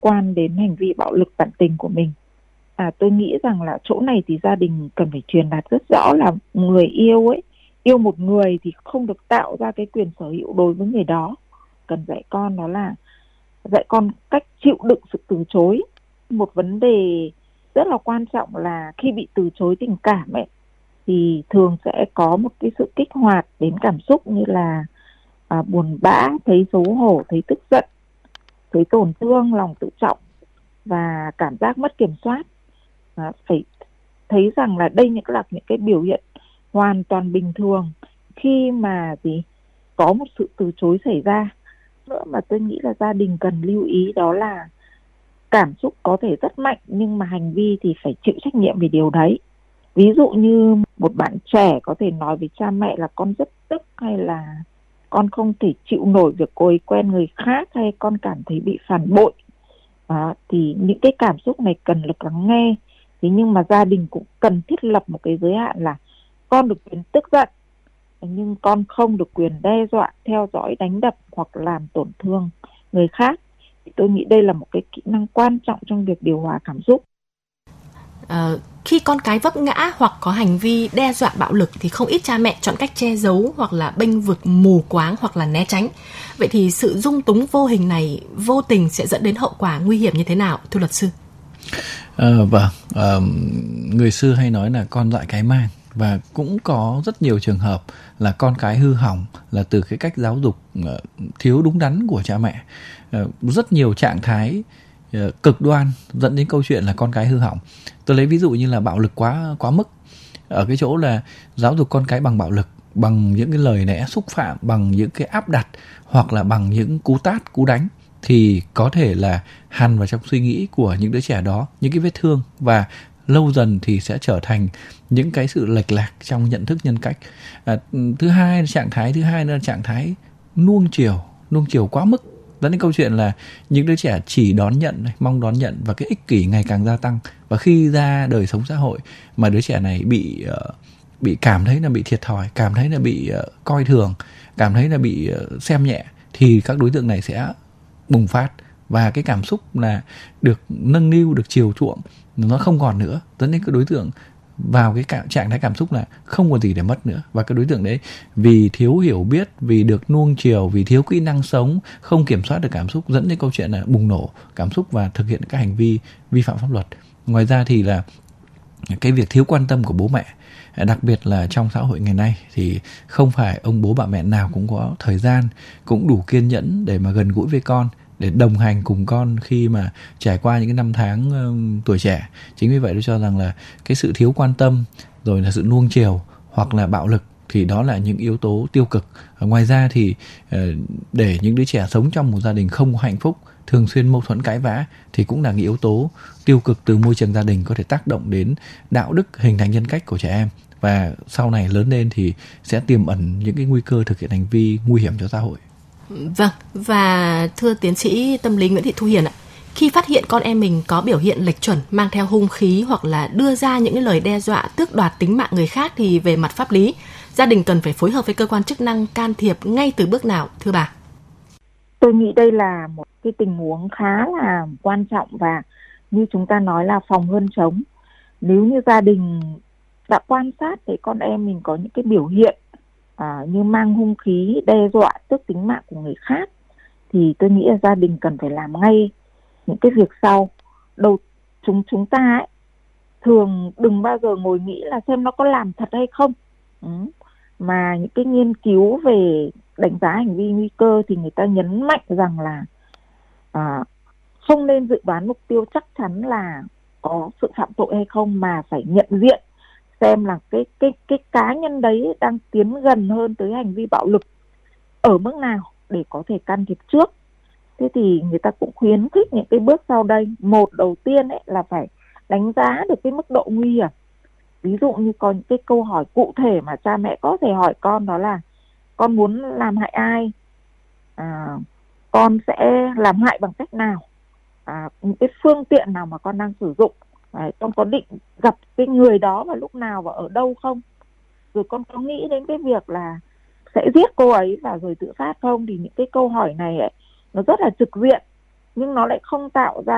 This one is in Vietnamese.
quan đến hành vi bạo lực bạn tình của mình. Tôi nghĩ rằng là chỗ này thì gia đình cần phải truyền đạt rất rõ là người yêu ấy, yêu một người thì không được tạo ra cái quyền sở hữu đối với người đó. Cần dạy con đó là dạy con cách chịu đựng sự từ chối. Một vấn đề rất là quan trọng là khi bị từ chối tình cảm ấy thì thường sẽ có một cái sự kích hoạt đến cảm xúc như là buồn bã, thấy xấu hổ, thấy tức giận, thấy tổn thương, lòng tự trọng và cảm giác mất kiểm soát. Phải thấy rằng là đây là những cái biểu hiện hoàn toàn bình thường khi mà có một sự từ chối xảy ra. Nữa mà tôi nghĩ là gia đình cần lưu ý đó là cảm xúc có thể rất mạnh nhưng mà hành vi thì phải chịu trách nhiệm về điều đấy. Ví dụ như một bạn trẻ có thể nói với cha mẹ là con rất tức, hay là con không thể chịu nổi việc cô ấy quen người khác, hay con cảm thấy bị phản bội. Thì những cái cảm xúc này cần được lắng nghe. Thế nhưng mà gia đình cũng cần thiết lập một cái giới hạn là con được quyền tức giận, nhưng con không được quyền đe dọa, theo dõi, đánh đập hoặc làm tổn thương người khác. Thì tôi nghĩ đây là một cái kỹ năng quan trọng trong việc điều hòa cảm xúc. Khi con cái vấp ngã hoặc có hành vi đe dọa bạo lực thì không ít cha mẹ chọn cách che giấu hoặc là bênh vực, mù quáng hoặc là né tránh. Vậy thì sự dung túng vô hình này vô tình sẽ dẫn đến hậu quả nguy hiểm như thế nào, thưa luật sư? Người xưa hay nói là con dại cái mang, và cũng có rất nhiều trường hợp là con cái hư hỏng là từ cái cách giáo dục thiếu đúng đắn của cha mẹ. Rất nhiều trạng thái cực đoan dẫn đến câu chuyện là con cái hư hỏng. Tôi lấy ví dụ như là bạo lực quá mức, ở cái chỗ là giáo dục con cái bằng bạo lực, bằng những cái lời lẽ xúc phạm, bằng những cái áp đặt, hoặc là bằng những cú tát, cú đánh, thì có thể là hằn vào trong suy nghĩ của những đứa trẻ đó những cái vết thương, và lâu dần thì sẽ trở thành những cái sự lệch lạc trong nhận thức nhân cách. Trạng thái thứ hai là trạng thái nuông chiều quá mức, dẫn đến câu chuyện là những đứa trẻ chỉ đón nhận, mong đón nhận, và cái ích kỷ ngày càng gia tăng. Và khi ra đời sống xã hội mà đứa trẻ này bị cảm thấy là bị thiệt thòi, cảm thấy là bị coi thường, cảm thấy là bị xem nhẹ, thì các đối tượng này sẽ bùng phát, và cái cảm xúc là được nâng niu, được chiều chuộng nó không còn nữa, dẫn đến cái đối tượng vào cái trạng thái cảm xúc là không còn gì để mất nữa. Và cái đối tượng đấy vì thiếu hiểu biết, vì được nuông chiều, vì thiếu kỹ năng sống, không kiểm soát được cảm xúc, dẫn đến câu chuyện là bùng nổ cảm xúc và thực hiện các hành vi vi phạm pháp luật. Ngoài ra thì là cái việc thiếu quan tâm của bố mẹ, đặc biệt là trong xã hội ngày nay thì không phải ông bố bà mẹ nào cũng có thời gian, cũng đủ kiên nhẫn để mà gần gũi với con, để đồng hành cùng con khi mà trải qua những cái năm tháng tuổi trẻ. Chính vì vậy tôi cho rằng là cái sự thiếu quan tâm, rồi là sự nuông chiều hoặc là bạo lực, thì đó là những yếu tố tiêu cực. Ngoài ra thì để những đứa trẻ sống trong một gia đình không có hạnh phúc, thường xuyên mâu thuẫn cãi vã, thì cũng là những yếu tố tiêu cực từ môi trường gia đình có thể tác động đến đạo đức, hình thành nhân cách của trẻ em, và sau này lớn lên thì sẽ tiềm ẩn những cái nguy cơ thực hiện hành vi nguy hiểm cho xã hội. Vâng, và thưa tiến sĩ tâm lý Nguyễn Thị Thu Hiền ạ, khi phát hiện con em mình có biểu hiện lệch chuẩn, mang theo hung khí hoặc là đưa ra những cái lời đe dọa tước đoạt tính mạng người khác, thì về mặt pháp lý, gia đình cần phải phối hợp với cơ quan chức năng can thiệp ngay từ bước nào, thưa bà? Tôi nghĩ đây là một cái tình huống khá là quan trọng, và như chúng ta nói là phòng hơn chống. Nếu như gia đình đã quan sát thấy con em mình có những cái biểu hiện như mang hung khí, đe dọa, tước tính mạng của người khác, thì tôi nghĩ là gia đình cần phải làm ngay những cái việc sau. Chúng ta ấy, thường đừng bao giờ ngồi nghĩ là xem nó có làm thật hay không. Mà những cái nghiên cứu về đánh giá hành vi nguy cơ thì người ta nhấn mạnh rằng là không nên dự đoán mục tiêu chắc chắn là có sự phạm tội hay không, mà phải nhận diện xem là cái cá nhân đấy đang tiến gần hơn tới hành vi bạo lực ở mức nào để có thể can thiệp trước. Thế thì người ta cũng khuyến khích những cái bước sau đây. Một, đầu tiên ấy là phải đánh giá được cái mức độ nguy hiểm. Ví dụ như có những cái câu hỏi cụ thể mà cha mẹ có thể hỏi con, đó là con muốn làm hại ai, con sẽ làm hại bằng cách nào, những cái phương tiện nào mà con đang sử dụng, con có định gặp cái người đó vào lúc nào và ở đâu không, rồi con có nghĩ đến cái việc là sẽ giết cô ấy và rồi tự sát không. Thì những cái câu hỏi này ấy, nó rất là trực diện nhưng nó lại không tạo ra